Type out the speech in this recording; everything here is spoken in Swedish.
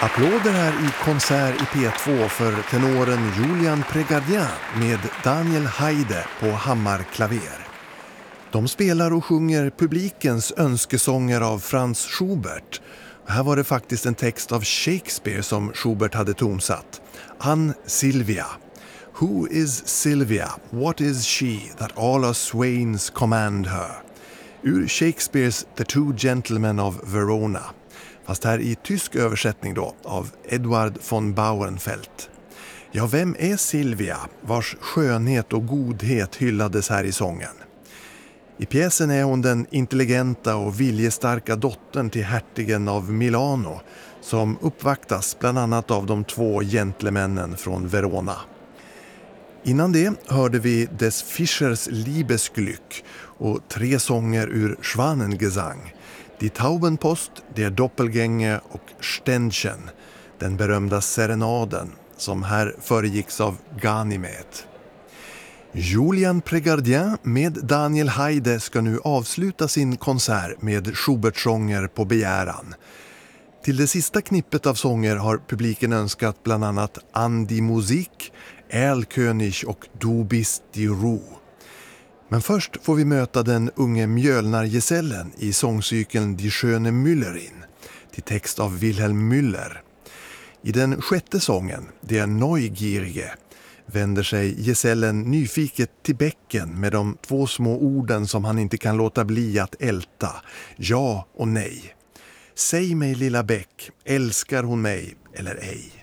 Applåder här i konsert i P2 för tenoren Julian Prégardien med Daniel Haide på hammarklaver. De spelar och sjunger publikens önskesånger av Franz Schubert. Här var det faktiskt en text av Shakespeare som Schubert hade tonsatt. Ann Silvia. Who is Sylvia? What is she that all our swains command her? Ur Shakespeares The Two Gentlemen of Verona. Fast här i tysk översättning då av Eduard von Bauernfeld. Ja, vem är Silvia, vars skönhet och godhet hyllades här i sången? I pjäsen är hon den intelligenta och viljestarka dottern till hertigen av Milano som uppvaktas bland annat av de två gentlemännen från Verona. Innan det hörde vi Des Fischers Liebesglück och 3 sånger ur Schwanengesang. Die Taubenpost, Der Doppelgänger och Ständchen, den berömda serenaden som här föregicks av Ganymed. Julian Prégardien med Daniel Haide ska nu avsluta sin konsert med Schubert-sånger på begäran. Till det sista knippet av sånger har publiken önskat bland annat An die Musik, Erlkönig och Du bist die Ruhe. Men först får vi möta den unge Mjölnargesellen i sångcykeln Die schöne Müllerin, till text av Wilhelm Müller. I den 6:e sången, Der Neugierige, vänder sig gesellen nyfiket till bäcken med de 2 små orden som han inte kan låta bli att älta, ja och nej. Säg mig lilla bäck, älskar hon mig eller ej?